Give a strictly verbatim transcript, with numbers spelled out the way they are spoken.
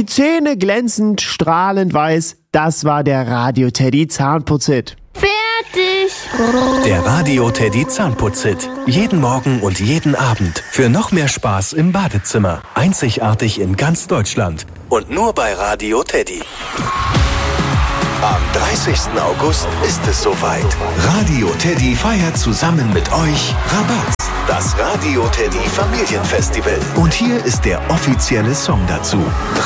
Die Zähne glänzend, strahlend weiß, das war der Radio Teddy Zahnputzhit. Fertig! Der Radio Teddy Zahnputzhit. Jeden Morgen und jeden Abend. Für noch mehr Spaß im Badezimmer. Einzigartig in ganz Deutschland. Und nur bei Radio Teddy. Am dreißigsten August ist es soweit. Radio Teddy feiert zusammen mit euch Rabatz. Das Radio Teddy Familienfestival. Und hier ist der offizielle Song dazu.